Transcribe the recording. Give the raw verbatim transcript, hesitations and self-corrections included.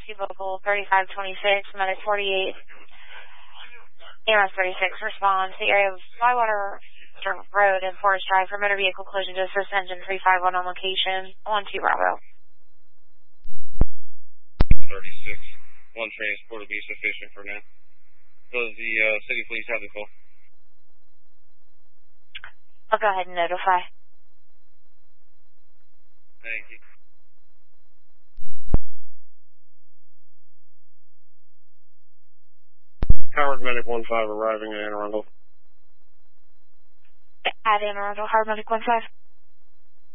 emergency local thirty-five twenty-six, medic forty-eight, E M S thirty-six, response to the area of Bywater Road and Forest Drive for motor vehicle collision to assist engine three five one on location, one two Bravo. thirty-six, one transport will be sufficient for now. Does the uh, city police have the call? I'll go ahead and notify. Thank you. Howard Medic one five arriving at Anne Arundel. At Anne Arundel, Howard Medic one five.